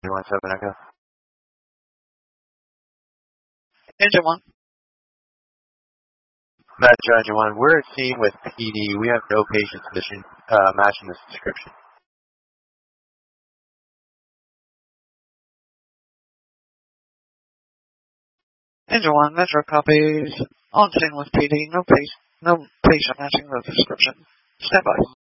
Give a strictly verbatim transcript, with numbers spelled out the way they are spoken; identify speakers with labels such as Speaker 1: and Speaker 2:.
Speaker 1: one seven Echo.
Speaker 2: Engine one.
Speaker 1: Metro Engine one, we're at scene with P D. We have no patients mission, uh, matching this description.
Speaker 2: Engine one, Metro copies. On scene with P D. No, pace, no patient matching the description. Stand by.